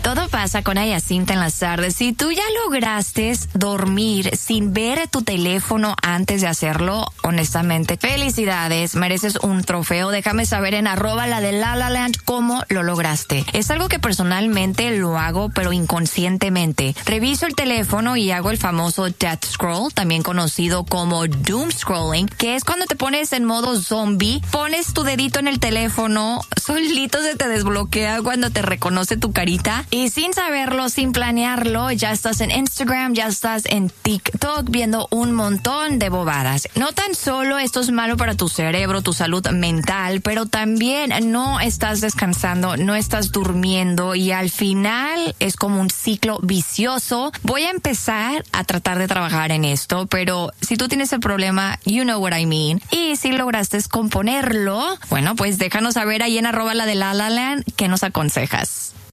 Todo pasa con Ayacinta en las tardes. Si tú ya lograste dormir sin ver tu teléfono antes de hacerlo, honestamente, felicidades, mereces un trofeo. Déjame saber en @la_de_la_la_land cómo lo lograste. Es algo que personalmente lo hago, pero inconscientemente. Reviso el teléfono y hago el famoso death scroll, también conocido como doom scrolling, que es cuando te pones en modo zombie, pones tu dedito en el teléfono, solito se te desbloquea cuando te reconoce tu carita y sin saberlo, sin planearlo, ya estás en Instagram, ya estás en TikTok viendo un montón de bobadas. No tan solo esto es malo para tu cerebro, tu salud mental, pero también no estás descansando, no estás durmiendo y al final es como un ciclo vicioso. Voy a empezar a tratar de trabajar en esto, pero si tú tienes el problema, you know what I mean. Y si lograste componerlo, bueno, pues déjanos saber ahí en @la_de_la_la_land qué nos aconsejas.